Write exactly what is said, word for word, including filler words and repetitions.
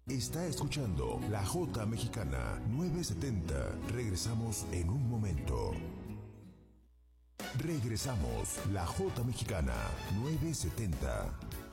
Está escuchando La Jota Mexicana novecientos setenta. Regresamos en un momento. Regresamos. La Jota Mexicana novecientos setenta.